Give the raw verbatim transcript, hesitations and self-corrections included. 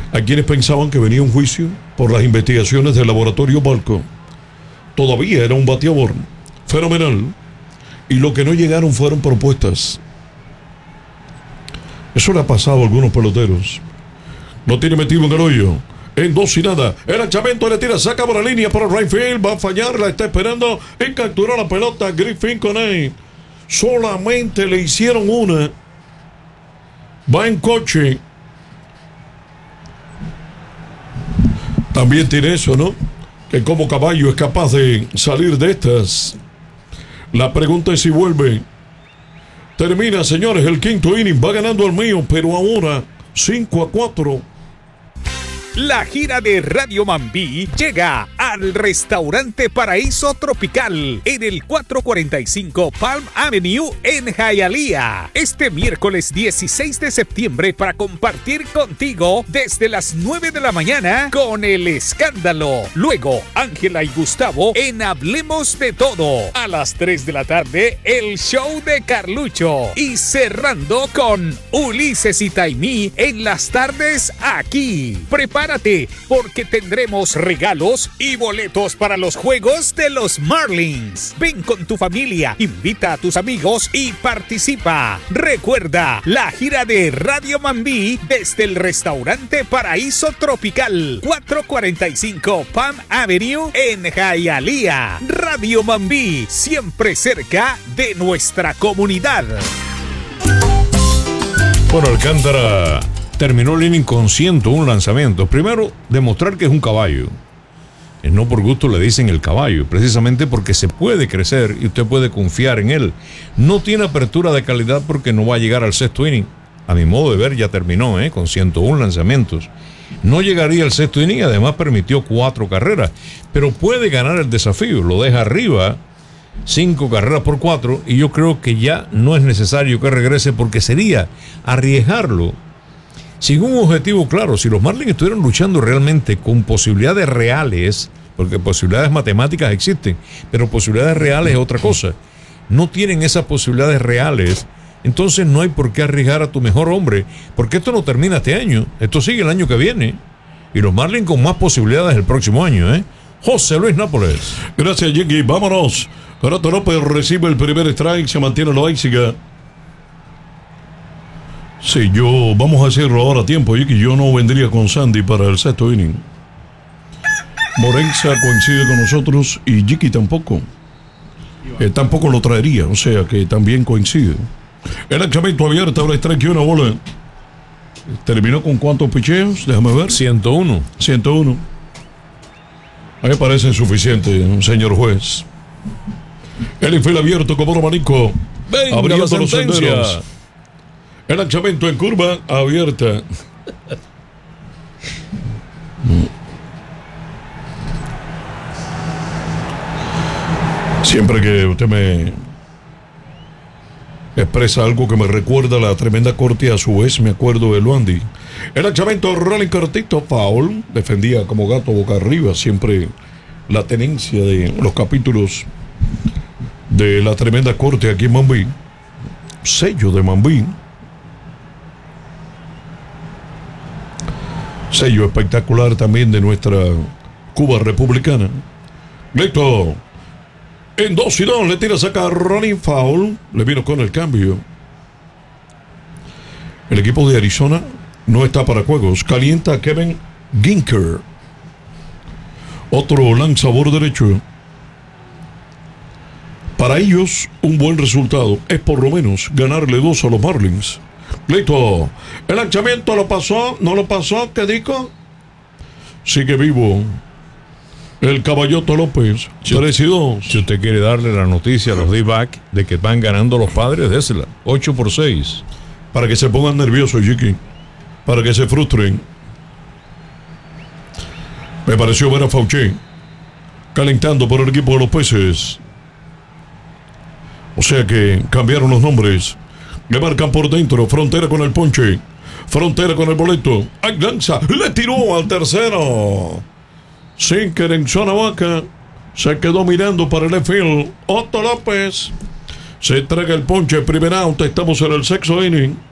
Hay quienes pensaban que venía un juicio por las investigaciones del laboratorio Balco. Todavía era un bateador fenomenal. Y lo que no llegaron fueron propuestas. Eso le ha pasado a algunos peloteros. No tiene metido en el hoyo. En dos y nada. El lanzamiento le tira, saca por la línea para el right field. Va a fallar, la está esperando. Y capturó la pelota Griffin Coney. Solamente le hicieron una. Va en coche. También tiene eso, ¿no? Que como caballo es capaz de salir de estas. La pregunta es si vuelve. Termina, señores, el quinto inning. Va ganando el mío, pero ahora cinco a cuatro. La gira de Radio Mambí llega al restaurante Paraíso Tropical en el cuatrocientos cuarenta y cinco Palm Avenue en Hialeah. Este miércoles dieciséis de septiembre para compartir contigo desde las nueve de la mañana con El Escándalo. Luego, Ángela y Gustavo en Hablemos de Todo. A las tres de la tarde, el show de Carlucho. Y cerrando con Ulises y Taimí en las tardes aquí. Prepara Prepárate, porque tendremos regalos y boletos para los juegos de los Marlins. Ven con tu familia, invita a tus amigos y participa. Recuerda, la gira de Radio Mambí desde el restaurante Paraíso Tropical, cuatrocientos cuarenta y cinco Palm Avenue en Hialeah. Radio Mambí, siempre cerca de nuestra comunidad. Bueno, Alcántara terminó el inning con ciento uno lanzamientos. Primero, demostrar que es un caballo. No por gusto le dicen el caballo, precisamente porque se puede crecer y usted puede confiar en él. No tiene apertura de calidad porque no va a llegar al sexto inning. A mi modo de ver ya terminó, ¿eh? Con ciento uno lanzamientos. No llegaría al sexto inning, además permitió cuatro carreras. Pero puede ganar el desafío, lo deja arriba, cinco carreras por cuatro, y yo creo que ya no es necesario que regrese porque sería arriesgarlo sin un objetivo claro. Si los Marlins estuvieran luchando realmente con posibilidades reales, porque posibilidades matemáticas existen, pero posibilidades reales es otra cosa. No tienen esas posibilidades reales, entonces no hay por qué arriesgar a tu mejor hombre, porque esto no termina este año, esto sigue el año que viene, y los Marlins con más posibilidades el próximo año, ¿eh? José Luis Nápoles. Gracias, Jiggy. Vámonos. Renato López recibe el primer strike, se mantiene Loaiziga. Sí, yo, vamos a hacerlo ahora a tiempo, y que yo no vendría con Sandy para el sexto inning. Morenza coincide con nosotros y Jiki tampoco. Eh, tampoco lo traería, o sea que también coincide. El lanzamiento abierto, ahora strike y una bola. ¿Terminó con cuántos picheos? Déjame ver. ciento uno. ciento uno. A mí me parece suficiente, señor juez. El infield abierto como un abanico. Venga, abriendo la los senderos. El lanzamiento en curva abierta. Siempre que usted me expresa algo que me recuerda la tremenda corte, a su vez me acuerdo de Luandi. El lanzamiento rolling cortito, foul. Defendía como gato boca arriba siempre la tenencia de los capítulos de la tremenda corte aquí en Mambí. Sello de Mambí. Sello espectacular también de nuestra Cuba republicana. Listo. En dos y dos le tira, saca running foul. Le vino con el cambio. El equipo de Arizona no está para juegos. Calienta a Kevin Ginker. Otro lanzador derecho. Para ellos, un buen resultado es por lo menos ganarle dos a los Marlins. Listo. El lanzamiento lo pasó, no lo pasó, ¿qué dijo? Sigue vivo el Caballoto López. tres y dos. Si usted quiere darle la noticia a los D-back de que van ganando los Padres, désela. ocho por seis. Para que se pongan nerviosos, Jiki. Para que se frustren. Me pareció ver a Fauché calentando por el equipo de los Peces. O sea que cambiaron los nombres. Le marcan por dentro. Frontera con el ponche. Frontera con el boleto. ¡Ay, lanza! Le tiró al tercero. Sinker en zona vaca. Se quedó mirando para el left field. Otto López se entrega el ponche. Primer out. Estamos en el sexto inning.